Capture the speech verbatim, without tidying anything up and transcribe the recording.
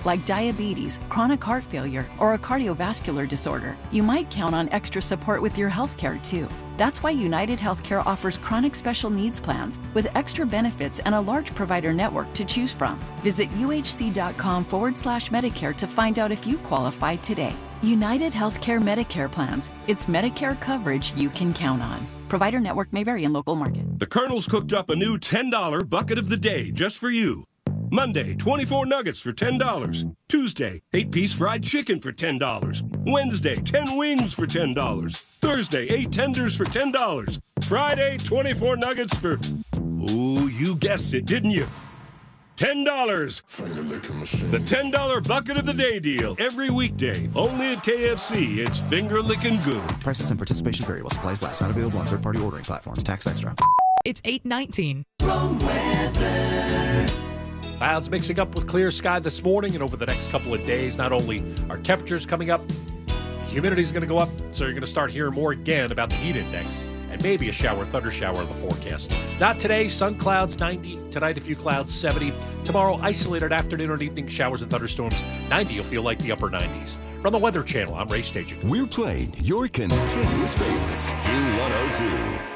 like diabetes, chronic heart failure, or a cardiovascular disorder, you might count on extra support with your healthcare too. That's why United Healthcare offers chronic special needs plans with extra benefits and a large provider network to choose from. Visit uhc.com forward slash Medicare to find out if you qualify today. United Healthcare Medicare plans. It's Medicare coverage you can count on. Provider network may vary in local market. The Colonel's cooked up a new ten dollar bucket of the day just for you. Monday, twenty-four nuggets for ten dollars. Tuesday, eight piece fried chicken for ten dollars. Wednesday, ten wings for ten dollars. Thursday, eight tenders for ten dollars. Friday, twenty-four nuggets for... Ooh, you guessed it, didn't you? ten dollars. The ten dollar bucket of the day deal. Every weekday. Only at K F C. It's finger licking good. Prices and participation vary while supplies last. Not available on third-party ordering platforms. Tax extra. It's eight nineteen. Clouds mixing up with clear sky this morning and over the next couple of days. Not only are temperatures coming up, the humidity is going to go up, so you're going to start hearing more again about the heat index and maybe a shower, thunder shower in the forecast. Not today, sun clouds ninety. Tonight, a few clouds seventy. Tomorrow, isolated afternoon and evening showers and thunderstorms ninety. You'll feel like the upper nineties. From the Weather Channel, I'm Ray Staging. We're playing your continuous favorites. Q one oh two.